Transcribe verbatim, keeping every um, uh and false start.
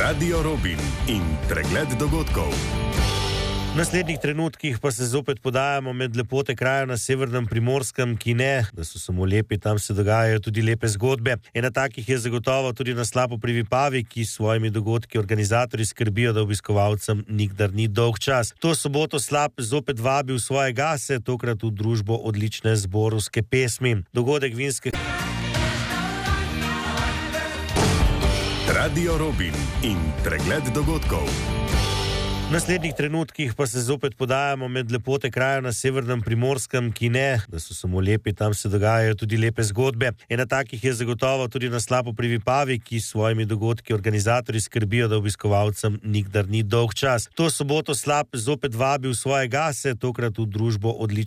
Radio Robin in pregled dogodkov. V naslednjih trenutkih pa se zopet podajamo med lepote krajev na severnem Primorskem, ki ne, da so samo lepi, tam se dogajajo tudi lepe zgodbe. Ena takih je zagotovo tudi naslap pri Vipavi, ki s svojimi dogodki organizatorji skrbijo, da obiskovalcem nikdar ni dolg čas. To soboto slap zopet vabi v svoje gase, tokrat v družbo odlične zborovske pesmi. Dogodek vinske... Radio Robin in pregled dogodkov. V naslednjih trenutkih pa se zopet podajamo med lepote krajev na severnem Primorskem, ki ne, da so samo lepi, tam se dogajajo tudi lepe zgodbe. Ena takih je zagotovo tudi naslap pri Vipavi, ki s svojimi dogodki organizatorji skrbijo, da obiskovalcem nikdar ni dolg čas. To soboto slap zopet vabi v svoje gase, tokrat v družbo odlične